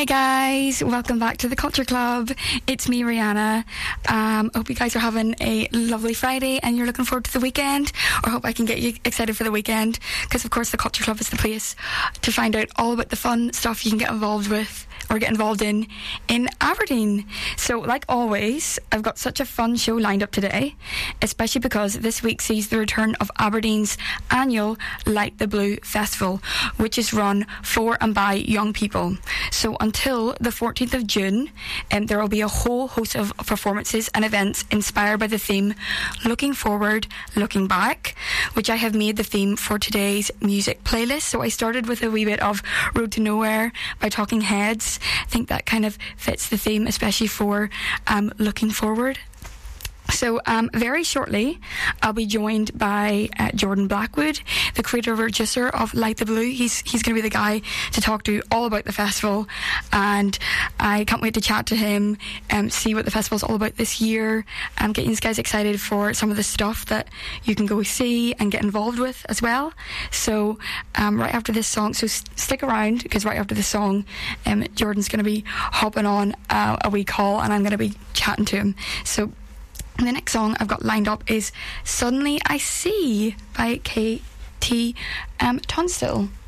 Hi guys, welcome back to the Culture Club. It's me, Rihanna. Hope you guys are having a lovely Friday and you're looking forward to the weekend, or hope I can get you excited for the weekend, because of course the Culture Club is the place to find out all about the fun stuff you can get involved with or get involved in Aberdeen. So like always, I've got such a fun show lined up today, especially because this week sees the return of Aberdeen's annual Light the Blue Festival, which is run for and by young people. So until the 14th of June, there will be a whole host of performances and events inspired by the theme Looking Forward, Looking Back, which I have made the theme for today's music playlist. So I started with a wee bit of Road to Nowhere by Talking Heads. I think that kind of fits the theme, especially for looking forward. So very shortly, I'll be joined by Jordan Blackwood, the creator and producer of Light the Blue. He's going to be the guy to talk to all about the festival, and I can't wait to chat to him and see what the festival's all about this year. Getting you guys excited for some of the stuff that you can go see and get involved with as well. So right after this song, so stick around, because right after this song, Jordan's going to be hopping on a wee call, and I'm going to be chatting to him. So the next song I've got lined up is Suddenly I See by KT Tunstall.